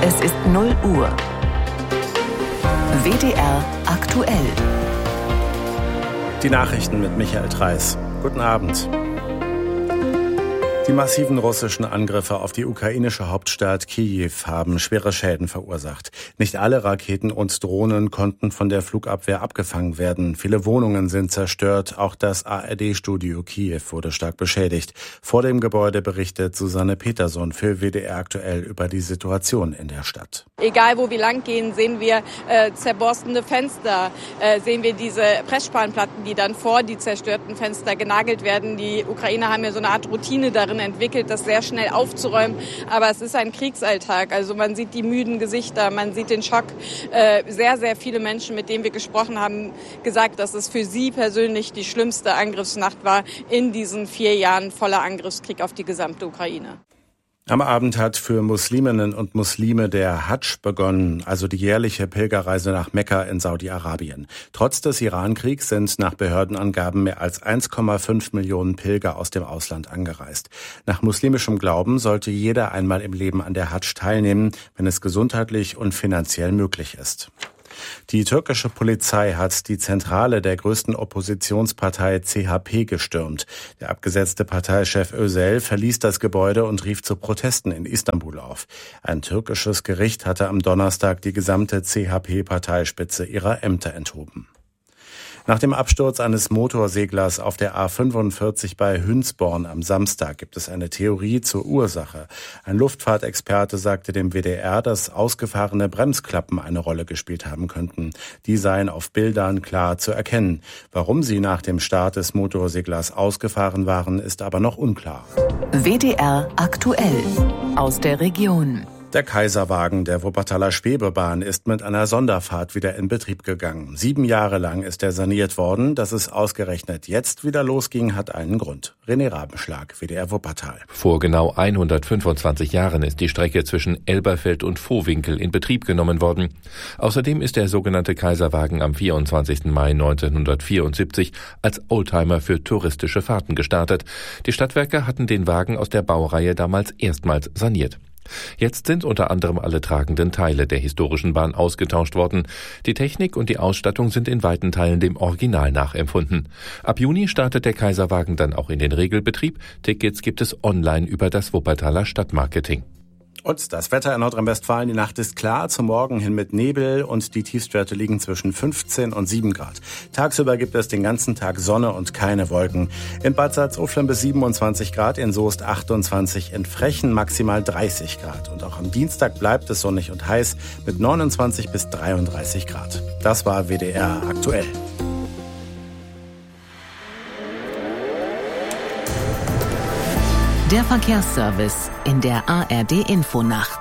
Es ist 0 Uhr. WDR aktuell. Die Nachrichten mit Michael Treis. Guten Abend. Die massiven russischen Angriffe auf die ukrainische Hauptstadt Kiew haben schwere Schäden verursacht. Nicht alle Raketen und Drohnen konnten von der Flugabwehr abgefangen werden. Viele Wohnungen sind zerstört. Auch das ARD-Studio Kiew wurde stark beschädigt. Vor dem Gebäude berichtet Susanne Peterson für WDR aktuell über die Situation in der Stadt. Egal, wo wir lang gehen, sehen wir zerborstene Fenster, sehen wir diese Pressspanplatten, die dann vor die zerstörten Fenster genagelt werden. Die Ukrainer haben ja so eine Art Routine darin entwickelt, das sehr schnell aufzuräumen. Aber es ist ein Kriegsalltag. Also man sieht die müden Gesichter, man sieht den Schock. Sehr, sehr viele Menschen, mit denen wir gesprochen haben, gesagt, dass es für sie persönlich die schlimmste Angriffsnacht war in diesen 4 Jahren voller Angriffskrieg auf die gesamte Ukraine. Am Abend hat für Musliminnen und Muslime der Hadsch begonnen, also die jährliche Pilgerreise nach Mekka in Saudi-Arabien. Trotz des Iran-Kriegs sind nach Behördenangaben mehr als 1,5 Millionen Pilger aus dem Ausland angereist. Nach muslimischem Glauben sollte jeder einmal im Leben an der Hadsch teilnehmen, wenn es gesundheitlich und finanziell möglich ist. Die türkische Polizei hat die Zentrale der größten Oppositionspartei CHP gestürmt. Der abgesetzte Parteichef Özel verließ das Gebäude und rief zu Protesten in Istanbul auf. Ein türkisches Gericht hatte am Donnerstag die gesamte CHP-Parteispitze ihrer Ämter enthoben. Nach dem Absturz eines Motorseglers auf der A45 bei Hünsborn am Samstag gibt es eine Theorie zur Ursache. Ein Luftfahrtexperte sagte dem WDR, dass ausgefahrene Bremsklappen eine Rolle gespielt haben könnten. Die seien auf Bildern klar zu erkennen. Warum sie nach dem Start des Motorseglers ausgefahren waren, ist aber noch unklar. WDR aktuell aus der Region. Der Kaiserwagen der Wuppertaler Schwebebahn ist mit einer Sonderfahrt wieder in Betrieb gegangen. 7 Jahre lang ist er saniert worden. Dass es ausgerechnet jetzt wieder losging, hat einen Grund. René Rabenschlag, WDR Wuppertal. Vor genau 125 Jahren ist die Strecke zwischen Elberfeld und Vohwinkel in Betrieb genommen worden. Außerdem ist der sogenannte Kaiserwagen am 24. Mai 1974 als Oldtimer für touristische Fahrten gestartet. Die Stadtwerke hatten den Wagen aus der Baureihe damals erstmals saniert. Jetzt sind unter anderem alle tragenden Teile der historischen Bahn ausgetauscht worden. Die Technik und die Ausstattung sind in weiten Teilen dem Original nachempfunden. Ab Juni startet der Kaiserwagen dann auch in den Regelbetrieb. Tickets gibt es online über das Wuppertaler Stadtmarketing. Und das Wetter in Nordrhein-Westfalen, die Nacht ist klar, zum Morgen hin mit Nebel und die Tiefstwerte liegen zwischen 15 und 7 Grad. Tagsüber gibt es den ganzen Tag Sonne und keine Wolken. In Bad Salzuflen bis 27 Grad, in Soest 28, in Frechen maximal 30 Grad. Und auch am Dienstag bleibt es sonnig und heiß mit 29 bis 33 Grad. Das war WDR aktuell. Der Verkehrsservice in der ARD-Infonacht.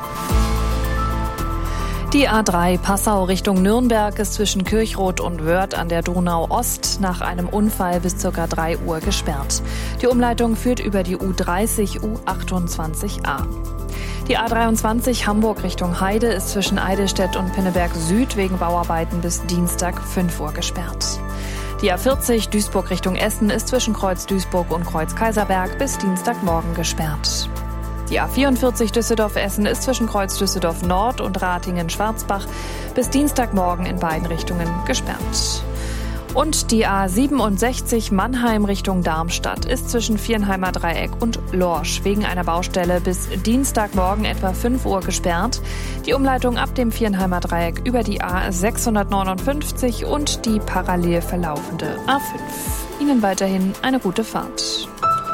Die A3 Passau Richtung Nürnberg ist zwischen Kirchroth und Wörth an der Donau-Ost nach einem Unfall bis ca. 3 Uhr gesperrt. Die Umleitung führt über die U30 U28a. Die A23 Hamburg Richtung Heide ist zwischen Eidelstedt und Pinneberg Süd wegen Bauarbeiten bis Dienstag 5 Uhr gesperrt. Die A40 Duisburg Richtung Essen ist zwischen Kreuz Duisburg und Kreuz Kaiserberg bis Dienstagmorgen gesperrt. Die A44 Düsseldorf-Essen ist zwischen Kreuz Düsseldorf Nord und Ratingen-Schwarzbach bis Dienstagmorgen in beiden Richtungen gesperrt. Und die A67 Mannheim Richtung Darmstadt ist zwischen Viernheimer Dreieck und Lorsch wegen einer Baustelle bis Dienstagmorgen etwa 5 Uhr gesperrt. Die Umleitung ab dem Viernheimer Dreieck über die A659 und die parallel verlaufende A5. Ihnen weiterhin eine gute Fahrt.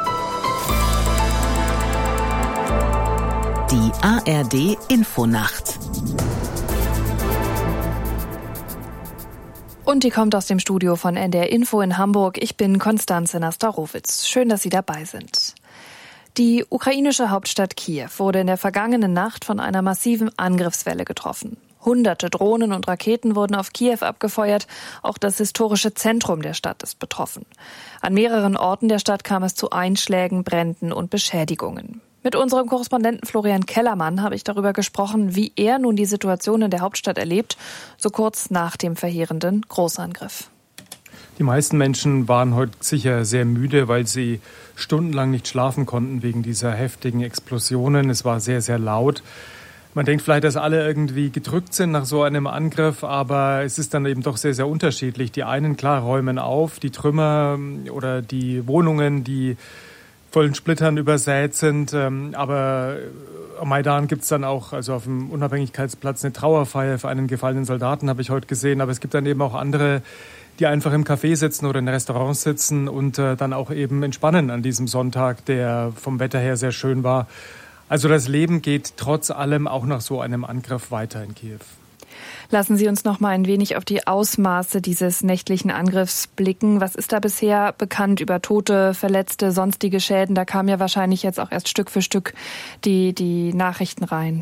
Die ARD Infonacht. Und die kommt aus dem Studio von NDR Info in Hamburg. Ich bin Konstanze Nastarowitz. Schön, dass Sie dabei sind. Die ukrainische Hauptstadt Kiew wurde in der vergangenen Nacht von einer massiven Angriffswelle getroffen. Hunderte Drohnen und Raketen wurden auf Kiew abgefeuert. Auch das historische Zentrum der Stadt ist betroffen. An mehreren Orten der Stadt kam es zu Einschlägen, Bränden und Beschädigungen. Mit unserem Korrespondenten Florian Kellermann habe ich darüber gesprochen, wie er nun die Situation in der Hauptstadt erlebt, so kurz nach dem verheerenden Großangriff. Die meisten Menschen waren heute sicher sehr müde, weil sie stundenlang nicht schlafen konnten wegen dieser heftigen Explosionen. Es war sehr, sehr laut. Man denkt vielleicht, dass alle irgendwie gedrückt sind nach so einem Angriff, aber es ist dann eben doch sehr, sehr unterschiedlich. Die einen, klar, räumen auf, die Trümmer oder die Wohnungen, die vollen Splittern übersät sind. Aber am Maidan gibt es dann auch, also auf dem Unabhängigkeitsplatz, eine Trauerfeier für einen gefallenen Soldaten, habe ich heute gesehen. Aber es gibt dann eben auch andere, die einfach im Café sitzen oder in Restaurants sitzen und dann auch eben entspannen an diesem Sonntag, der vom Wetter her sehr schön war. Also das Leben geht trotz allem auch nach so einem Angriff weiter in Kiew. Lassen Sie uns noch mal ein wenig auf die Ausmaße dieses nächtlichen Angriffs blicken. Was ist da bisher bekannt über Tote, Verletzte, sonstige Schäden? Da kamen ja wahrscheinlich jetzt auch erst Stück für Stück die Nachrichten rein.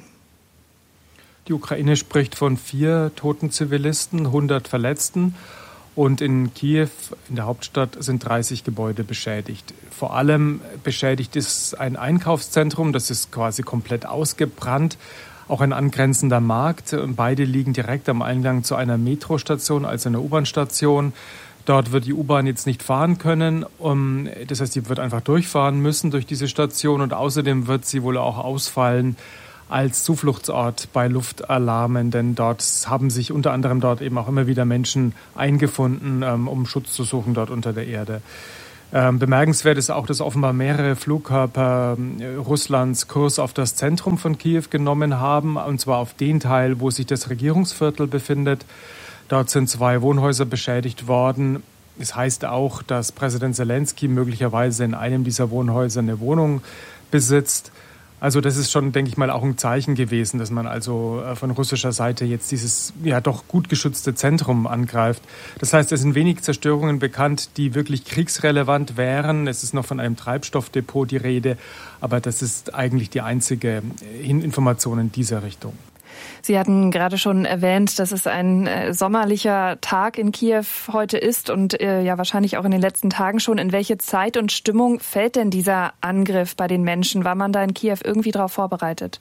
Die Ukraine spricht von 4 toten Zivilisten, 100 Verletzten. Und in Kiew, in der Hauptstadt, sind 30 Gebäude beschädigt. Vor allem beschädigt ist ein Einkaufszentrum, das ist quasi komplett ausgebrannt. Auch ein angrenzender Markt. Beide liegen direkt am Eingang zu einer Metrostation, also einer U-Bahn-Station. Dort wird die U-Bahn jetzt nicht fahren können. Das heißt, sie wird einfach durchfahren müssen durch diese Station. Und außerdem wird sie wohl auch ausfallen als Zufluchtsort bei Luftalarmen, denn dort haben sich unter anderem dort eben auch immer wieder Menschen eingefunden, um Schutz zu suchen dort unter der Erde. Bemerkenswert ist auch, dass offenbar mehrere Flugkörper Russlands Kurs auf das Zentrum von Kiew genommen haben, und zwar auf den Teil, wo sich das Regierungsviertel befindet. Dort sind 2 Wohnhäuser beschädigt worden. Es heißt auch, dass Präsident Zelensky möglicherweise in einem dieser Wohnhäuser eine Wohnung besitzt. Also das ist schon, denke ich mal, auch ein Zeichen gewesen, dass man also von russischer Seite jetzt dieses ja doch gut geschützte Zentrum angreift. Das heißt, es sind wenig Zerstörungen bekannt, die wirklich kriegsrelevant wären. Es ist noch von einem Treibstoffdepot die Rede, aber das ist eigentlich die einzige Information in dieser Richtung. Sie hatten gerade schon erwähnt, dass es ein sommerlicher Tag in Kiew heute ist und ja wahrscheinlich auch in den letzten Tagen schon. In welche Zeit und Stimmung fällt denn dieser Angriff bei den Menschen? War man da in Kiew irgendwie darauf vorbereitet?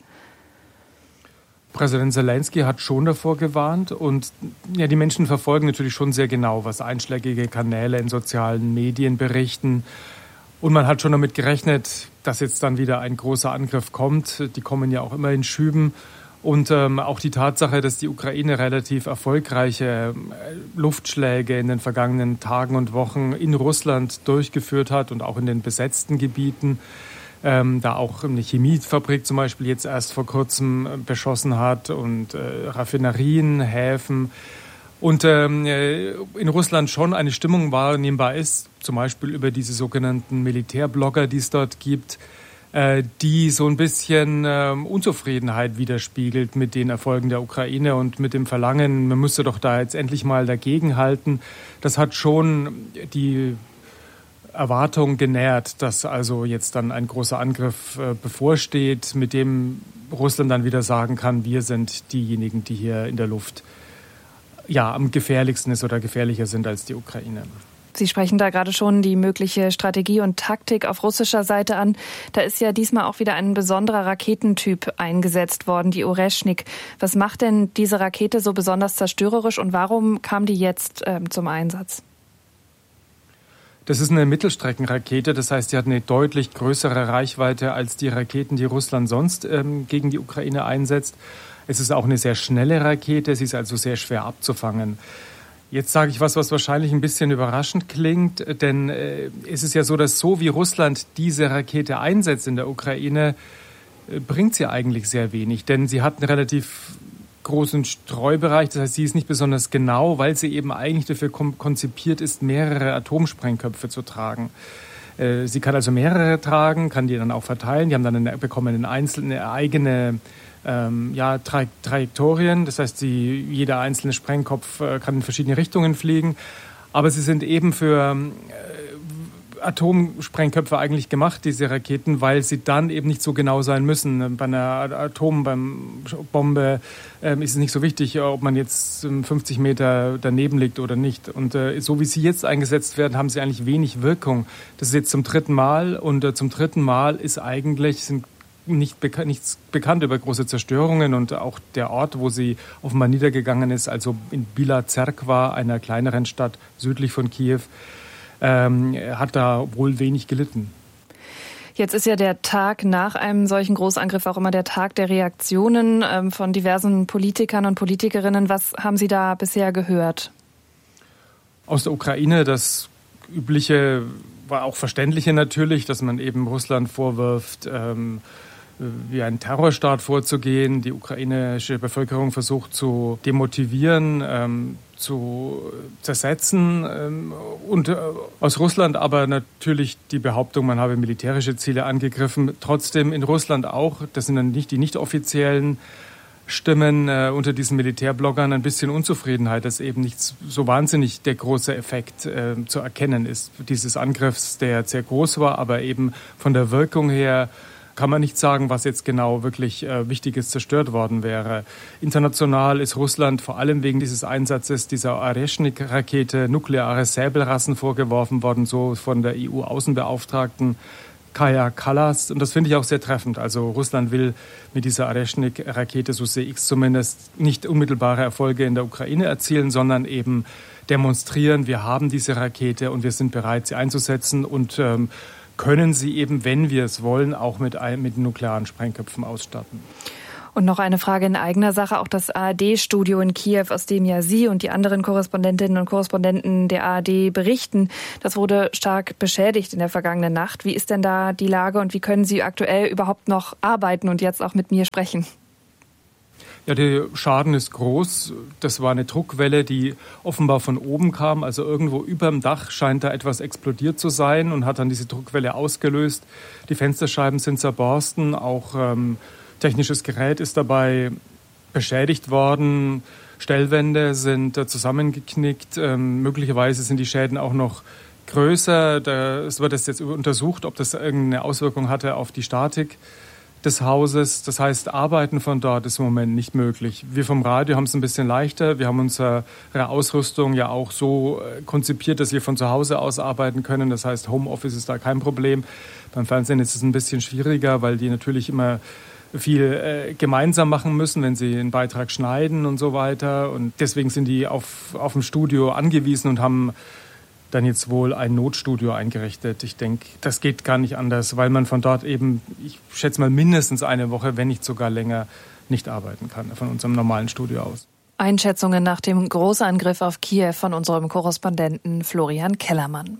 Präsident Zelensky hat schon davor gewarnt und ja, die Menschen verfolgen natürlich schon sehr genau, was einschlägige Kanäle in sozialen Medien berichten. Und man hat schon damit gerechnet, dass jetzt dann wieder ein großer Angriff kommt. Die kommen ja auch immer in Schüben. Und auch die Tatsache, dass die Ukraine relativ erfolgreiche Luftschläge in den vergangenen Tagen und Wochen in Russland durchgeführt hat und auch in den besetzten Gebieten, da auch eine Chemiefabrik zum Beispiel jetzt erst vor kurzem beschossen hat und Raffinerien, Häfen. Und in Russland schon eine Stimmung wahrnehmbar ist, zum Beispiel über diese sogenannten Militärblogger, die es dort gibt, die so ein bisschen Unzufriedenheit widerspiegelt mit den Erfolgen der Ukraine und mit dem Verlangen, man müsste doch da jetzt endlich mal dagegenhalten. Das hat schon die Erwartung genährt, dass also jetzt dann ein großer Angriff bevorsteht, mit dem Russland dann wieder sagen kann, wir sind diejenigen, die hier in der Luft ja am gefährlichsten ist oder gefährlicher sind als die Ukraine. Sie sprechen da gerade schon die mögliche Strategie und Taktik auf russischer Seite an. Da ist ja diesmal auch wieder ein besonderer Raketentyp eingesetzt worden, die Oreschnik. Was macht denn diese Rakete so besonders zerstörerisch und warum kam die jetzt zum Einsatz? Das ist eine Mittelstreckenrakete, das heißt, sie hat eine deutlich größere Reichweite als die Raketen, die Russland sonst gegen die Ukraine einsetzt. Es ist auch eine sehr schnelle Rakete, sie ist also sehr schwer abzufangen. Jetzt sage ich was wahrscheinlich ein bisschen überraschend klingt, denn es ist ja so, dass so wie Russland diese Rakete einsetzt in der Ukraine, bringt sie eigentlich sehr wenig, denn sie hat einen relativ großen Streubereich, das heißt, sie ist nicht besonders genau, weil sie eben eigentlich dafür konzipiert ist, mehrere Atomsprengköpfe zu tragen. Sie kann also mehrere tragen, kann die dann auch verteilen, die haben dann bekommen eine eigene Trajektorien, das heißt, jeder einzelne Sprengkopf kann in verschiedene Richtungen fliegen, aber sie sind eben für Atomsprengköpfe eigentlich gemacht, diese Raketen, weil sie dann eben nicht so genau sein müssen. Bei einer Atombombe ist es nicht so wichtig, ob man jetzt 50 Meter daneben liegt oder nicht. Und so wie sie jetzt eingesetzt werden, haben sie eigentlich wenig Wirkung. Das ist jetzt zum 3. Mal und zum 3. Mal ist eigentlich nichts bekannt über große Zerstörungen und auch der Ort, wo sie offenbar niedergegangen ist, also in Bila Zerkva, einer kleineren Stadt südlich von Kiew, hat da wohl wenig gelitten. Jetzt ist ja der Tag nach einem solchen Großangriff auch immer der Tag der Reaktionen von diversen Politikern und Politikerinnen. Was haben Sie da bisher gehört? Aus der Ukraine das Übliche, war auch Verständliche natürlich, dass man eben Russland vorwirft, wie ein Terrorstaat vorzugehen, die ukrainische Bevölkerung versucht zu demotivieren, zu zersetzen und aus Russland aber natürlich die Behauptung, man habe militärische Ziele angegriffen. Trotzdem in Russland auch, das sind dann nicht die nicht offiziellen Stimmen unter diesen Militärbloggern, ein bisschen Unzufriedenheit, dass eben nicht so wahnsinnig der große Effekt zu erkennen ist dieses Angriffs, der sehr groß war, aber eben von der Wirkung her kann man nicht sagen, was jetzt genau wirklich Wichtiges zerstört worden wäre. International ist Russland vor allem wegen dieses Einsatzes dieser Oreshnik-Rakete nukleare Säbelrassen vorgeworfen worden, so von der EU-Außenbeauftragten Kaja Kallas. Und das finde ich auch sehr treffend. Also Russland will mit dieser Oreshnik-Rakete, so sehe ich es zumindest, nicht unmittelbare Erfolge in der Ukraine erzielen, sondern eben demonstrieren, wir haben diese Rakete und wir sind bereit, sie einzusetzen und können sie eben, wenn wir es wollen, auch mit nuklearen Sprengköpfen ausstatten. Und noch eine Frage in eigener Sache. Auch das ARD-Studio in Kiew, aus dem ja Sie und die anderen Korrespondentinnen und Korrespondenten der ARD berichten, das wurde stark beschädigt in der vergangenen Nacht. Wie ist denn da die Lage und wie können Sie aktuell überhaupt noch arbeiten und jetzt auch mit mir sprechen? Ja, der Schaden ist groß. Das war eine Druckwelle, die offenbar von oben kam. Also irgendwo über dem Dach scheint da etwas explodiert zu sein und hat dann diese Druckwelle ausgelöst. Die Fensterscheiben sind zerborsten, auch technisches Gerät ist dabei beschädigt worden. Stellwände sind zusammengeknickt. Möglicherweise sind die Schäden auch noch größer. Es wird jetzt untersucht, ob das irgendeine Auswirkung hatte auf die Statik des Hauses. Das heißt, Arbeiten von dort ist im Moment nicht möglich. Wir vom Radio haben es ein bisschen leichter. Wir haben unsere Ausrüstung ja auch so konzipiert, dass wir von zu Hause aus arbeiten können. Das heißt, Homeoffice ist da kein Problem. Beim Fernsehen ist es ein bisschen schwieriger, weil die natürlich immer viel gemeinsam machen müssen, wenn sie einen Beitrag schneiden und so weiter. Und deswegen sind die auf ein Studio angewiesen und haben dann jetzt wohl ein Notstudio eingerichtet. Ich denke, das geht gar nicht anders, weil man von dort eben, ich schätze mal mindestens eine Woche, wenn nicht sogar länger, nicht arbeiten kann von unserem normalen Studio aus. Einschätzungen nach dem Großangriff auf Kiew von unserem Korrespondenten Florian Kellermann.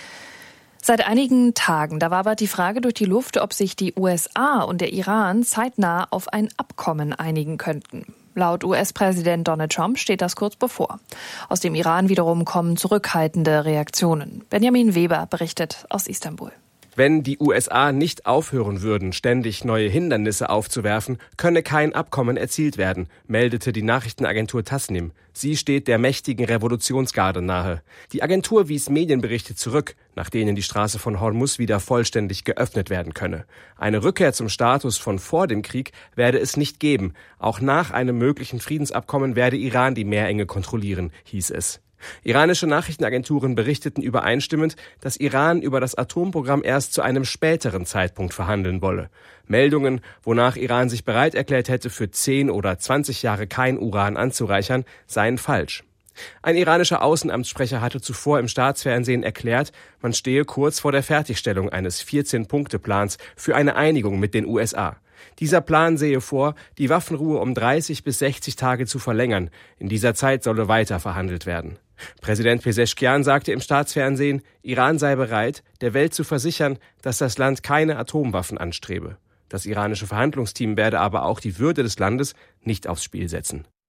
Seit einigen Tagen, da wabert die Frage durch die Luft, ob sich die USA und der Iran zeitnah auf ein Abkommen einigen könnten. Laut US-Präsident Donald Trump steht das kurz bevor. Aus dem Iran wiederum kommen zurückhaltende Reaktionen. Benjamin Weber berichtet aus Istanbul. Wenn die USA nicht aufhören würden, ständig neue Hindernisse aufzuwerfen, könne kein Abkommen erzielt werden, meldete die Nachrichtenagentur Tasnim. Sie steht der mächtigen Revolutionsgarde nahe. Die Agentur wies Medienberichte zurück, nach denen die Straße von Hormuz wieder vollständig geöffnet werden könne. Eine Rückkehr zum Status von vor dem Krieg werde es nicht geben. Auch nach einem möglichen Friedensabkommen werde Iran die Meerenge kontrollieren, hieß es. Iranische Nachrichtenagenturen berichteten übereinstimmend, dass Iran über das Atomprogramm erst zu einem späteren Zeitpunkt verhandeln wolle. Meldungen, wonach Iran sich bereit erklärt hätte, für 10 oder 20 Jahre kein Uran anzureichern, seien falsch. Ein iranischer Außenamtssprecher hatte zuvor im Staatsfernsehen erklärt, man stehe kurz vor der Fertigstellung eines 14-Punkte-Plans für eine Einigung mit den USA. Dieser Plan sehe vor, die Waffenruhe um 30 bis 60 Tage zu verlängern. In dieser Zeit solle weiter verhandelt werden. Präsident Pezeshkian sagte im Staatsfernsehen, Iran sei bereit, der Welt zu versichern, dass das Land keine Atomwaffen anstrebe. Das iranische Verhandlungsteam werde aber auch die Würde des Landes nicht aufs Spiel setzen.